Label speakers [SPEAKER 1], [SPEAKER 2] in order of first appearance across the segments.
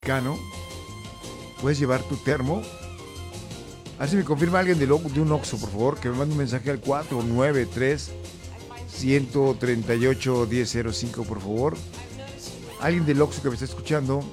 [SPEAKER 1] americano. Puedes llevar tu termo. A ver si me confirma alguien de un Oxxo, por favor, que me mande un mensaje al 493-138-1005, por favor. Alguien del Oxxo que me está escuchando,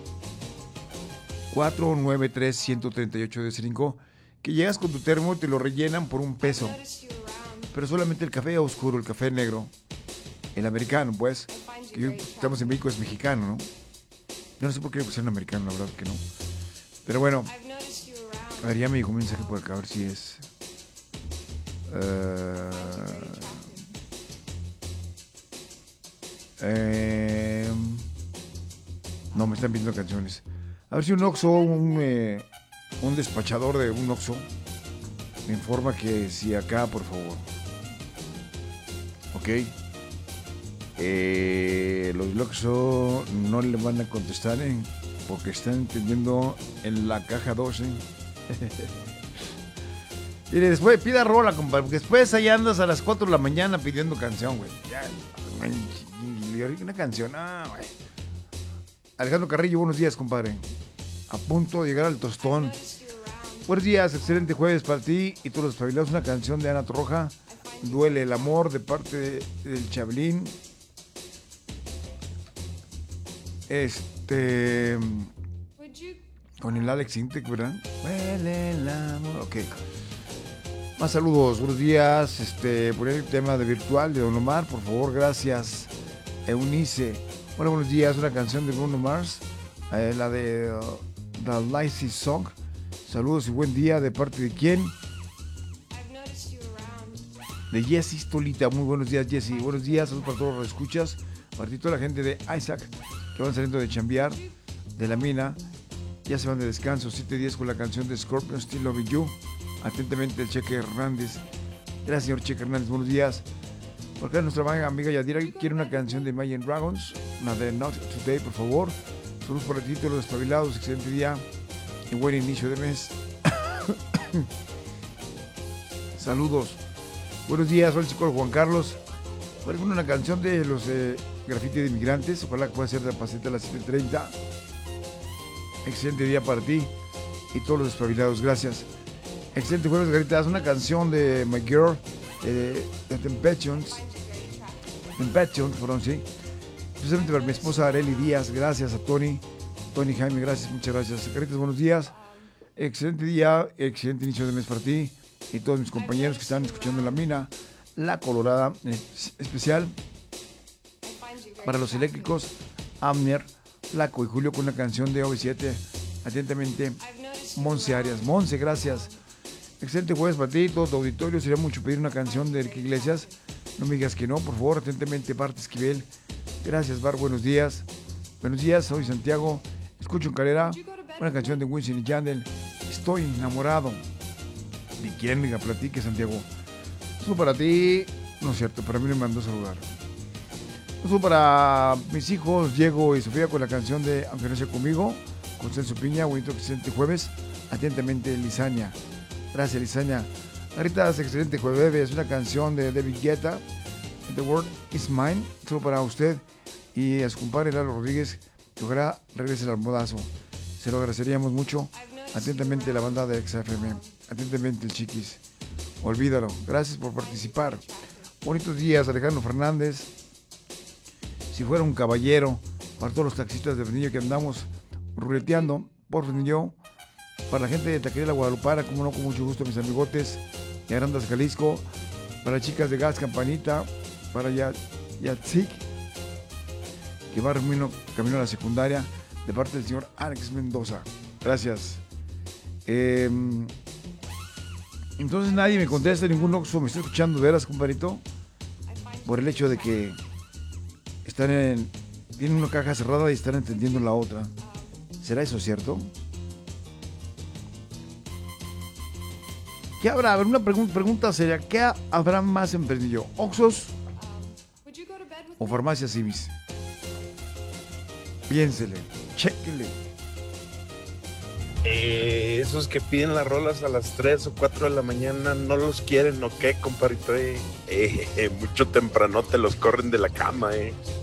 [SPEAKER 1] 493-138-1005, que llegas con tu termo y te lo rellenan por $1. Pero solamente el café oscuro, el café negro, el americano, pues, que estamos en México, es mexicano, ¿no? Yo no sé por qué pusieron americano, la verdad que no. Pero bueno, a ver, ya me llegó un mensaje por acá, a ver si es... no, me están pidiendo canciones. A ver si un Oxxo, un despachador de un Oxxo me informa que si acá, por favor. Ok. Los del Oxxo no le van a contestar, porque están entendiendo en la caja 12. Y después pida rola, compadre, porque después ahí andas a las 4 de la mañana pidiendo canción, güey. Ya, una canción, güey. Alejandro Carrillo, buenos días, compadre. A punto de llegar al tostón. Buenos días, excelente jueves para ti y todos los espabilados. Una canción de Ana Torroja, Duele el amor, de parte del Chablín. Con el Alex Intec, ¿verdad? Duele el amor. Ok. Más saludos, buenos días. Poner el tema de virtual de Don Omar, por favor, gracias. Eunice. Bueno, buenos días, una canción de Bruno Mars, la de The Lazy Song. Saludos y buen día, ¿de parte de quién? De Jessy Stolita. Muy buenos días, Jessy. Buenos días, saludos para todos los escuchas. Para ti, toda la gente de Isaac, que van saliendo de chambear, de la mina. Ya se van de descanso, 7 días con la canción de Scorpion, Still Loving You. Atentamente, el Cheque Hernández. Gracias, señor Cheque Hernández, buenos días. Por acá nuestra amiga Yadira quiere una canción de Imagine Dragons, una de Not Today, por favor. Saludos por ti, todos los despabilados, excelente día y buen inicio de mes. Saludos. Buenos días, soy el psicólogo Juan Carlos. Voy a poner una canción de los Graffiti de Inmigrantes, ojalá que pueda ser de la paseta a las 7:30. Excelente día para ti y todos los despabilados, gracias. Excelente jueves, Garitas. Una canción de My Girl, de Temptations, perdón, sí. Especialmente para mi esposa Arely Díaz, gracias a Tony Jaime, gracias, muchas gracias. Garitas, buenos días. Excelente día, excelente inicio de mes para ti y todos mis compañeros que están escuchando en la mina, La Colorada, especial para los eléctricos, Amner, Flaco y Julio, con una canción de OV7. Atentamente, Monse Arias. Monse, gracias. Excelente jueves para ti, todo tu auditorio. Sería mucho pedir una canción de Enrique Iglesias. No me digas que no, por favor. Atentamente, Bart Esquivel. Gracias, Bart. Buenos días. Buenos días, soy Santiago. Escucho en Calera una canción de Wisin y Yandel. Estoy enamorado. ¿De quién? Diga, platique, Santiago. Eso para ti. No es cierto, para mí me mandó a saludar. Eso para mis hijos, Diego y Sofía, con la canción de Aunque no sea conmigo, con Celso Piña. Bonito, excelente jueves. Atentamente, Lisania. Gracias, Lisania. Ahorita es excelente jueves. Es una canción de David Guetta. The World is Mine. Solo para usted y a su compadre Lalo Rodríguez, que ojalá regrese al modazo. Se lo agradeceríamos mucho. Atentamente, la banda de XFM. Atentamente, el Chiquis. Olvídalo. Gracias por participar. Bonitos días, Alejandro Fernández. Si fuera un caballero, para todos los taxistas de Fresnillo que andamos ruleteando por Fresnillo, para la gente de Taquería La Guadalupana, como no, con mucho gusto, mis amigotes de Arandas, Jalisco, para las chicas de Gas Campanita, para Yatzik, que va camino a la secundaria, de parte del señor Alex Mendoza. Gracias. Entonces nadie me contesta, ningún Oxxo me está escuchando, ¿veras, compadrito? Por el hecho de que tienen una caja cerrada y están entendiendo la otra. ¿Será eso cierto? ¿Qué habrá? A ver, una pregunta seria. ¿Qué habrá más en Fresnillo? ¿Oxxos o farmacias Civis? Piénsele, chéquele.
[SPEAKER 2] Esos que piden las rolas a las 3 o 4 de la mañana, ¿no los quieren o qué, compadrito? Mucho temprano te los corren de la cama,